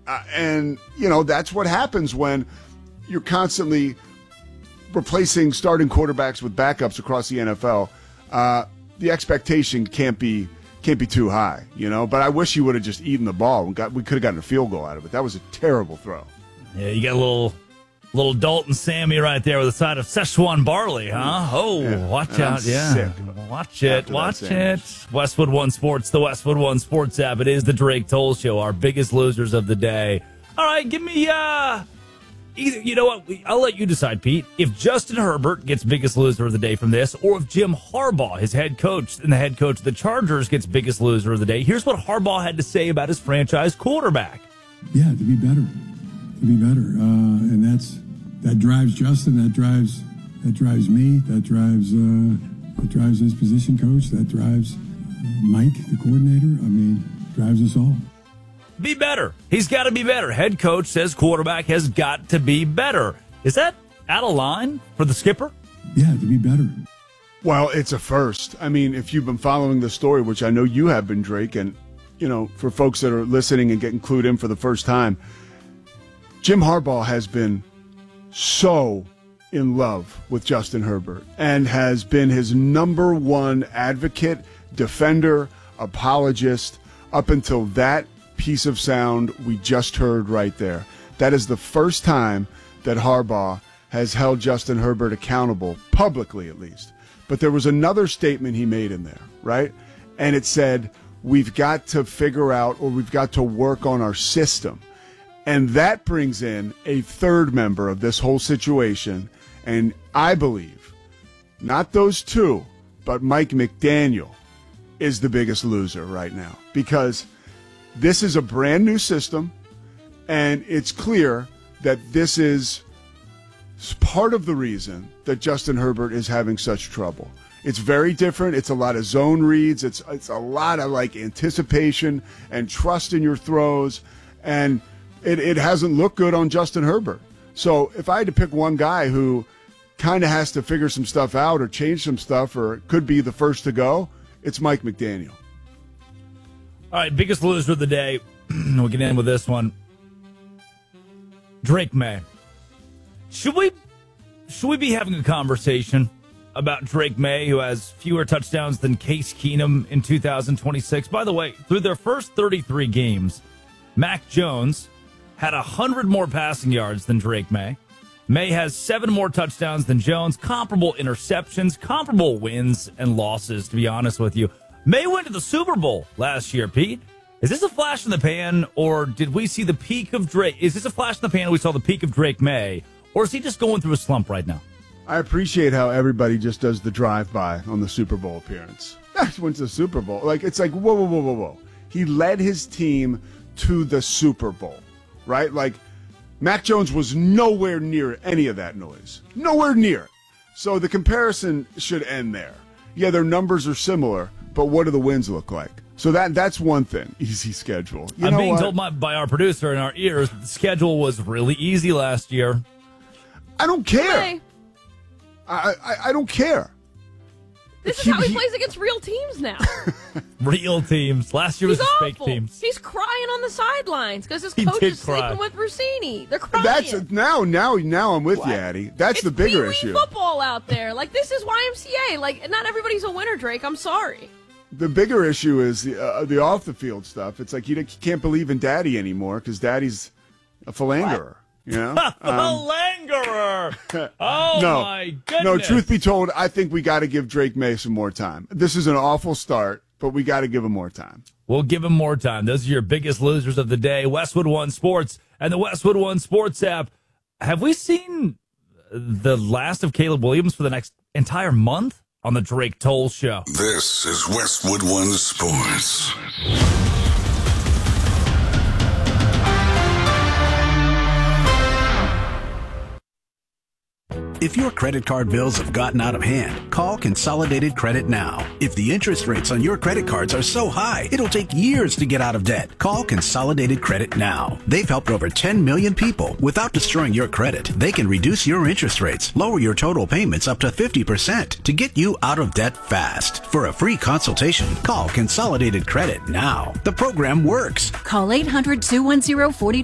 And, that's what happens when you're constantly replacing starting quarterbacks with backups across the NFL. The expectation can't be too high, But I wish he would have just eaten the ball. We could have gotten a field goal out of it. That was a terrible throw. Yeah, you got a little Dalton Sammy right there with a side of Szechuan barley, huh? Oh, yeah. Watch out. Yeah. Sick. Watch it. Westwood One Sports, the Westwood One Sports app. It is the Drake Toll Show, our biggest losers of the day. All right, give me, either, you know what? I'll let you decide, Pete. If Justin Herbert gets biggest loser of the day from this, or if Jim Harbaugh, his head coach and the head coach of the Chargers, gets biggest loser of the day. Here's what Harbaugh had to say about his franchise quarterback. Yeah, to be better. And that drives Justin, that drives me, that drives his position coach, that drives Mike, the coordinator. Drives us all. Be better. He's got to be better. Head coach says quarterback has got to be better. Is that out of line for the skipper? Yeah, to be better. Well, it's a first. If you've been following the story, which I know you have been, Drake, and, for folks that are listening and getting clued in for the first time, Jim Harbaugh has been so in love with Justin Herbert and has been his number one advocate, defender, apologist up until that piece of sound we just heard right there. That is the first time that Harbaugh has held Justin Herbert accountable, publicly at least. But there was another statement he made in there, right? And it said, we've got to figure out, or we've got to work on our system. And that brings in a third member of this whole situation. And I believe, not those two, but Mike McDaniel is the biggest loser right now. Because this is a brand new system, and it's clear that this is part of the reason that Justin Herbert is having such trouble. It's very different. It's a lot of zone reads. It's a lot of anticipation and trust in your throws. And it hasn't looked good on Justin Herbert. So if I had to pick one guy who kind of has to figure some stuff out or change some stuff or could be the first to go, it's Mike McDaniel. All right, biggest loser of the day. We can end with this one. Drake May. Should we be having a conversation about Drake May, who has fewer touchdowns than Case Keenum in 2026? By the way, through their first 33 games, Mac Jones had 100 more passing yards than Drake May. May has 7 more touchdowns than Jones, comparable interceptions, comparable wins and losses, to be honest with you. May went to the Super Bowl last year, Pete. Is this a flash in the pan, or did we see the peak of Drake? Is this a flash in the pan, we saw the peak of Drake May, or is he just going through a slump right now? I appreciate how everybody just does the drive-by on the Super Bowl appearance. He went to the Super Bowl. It's like, whoa. He led his team to the Super Bowl, right? Mac Jones was nowhere near any of that noise. Nowhere near it. So the comparison should end there. Yeah, their numbers are similar, but what do the wins look like? So that's one thing. Easy schedule. I'm being told by our producer in our ears that the schedule was really easy last year. I don't care. Hey. I don't care. This is how he plays against real teams now. Real teams. Last year was the fake teams. He's crying on the sidelines because his coach is sleeping with Rossini. They're crying. That's now I'm with you, Addie. That's the bigger issue. It's football out there. This is YMCA. Not everybody's a winner, Drake. I'm sorry. The bigger issue is the off the field stuff. It's like you can't believe in Daddy anymore because Daddy's a philanderer. Philanderer. My goodness. No, truth be told, I think we got to give Drake May some more time. This is an awful start, but we got to give him more time. We'll give him more time. Those are your biggest losers of the day. Westwood One Sports and the Westwood One Sports app. Have we seen the last of Caleb Williams for the next entire month on the Drake Toll Show? This is Westwood One Sports. If your credit card bills have gotten out of hand, call Consolidated Credit now. If the interest rates on your credit cards are so high, it'll take years to get out of debt. Call Consolidated Credit now. They've helped over 10 million people without destroying your credit. They can reduce your interest rates, lower your total payments up to 50% to get you out of debt fast. For a free consultation, call Consolidated Credit now. The program works. Call 800-210-40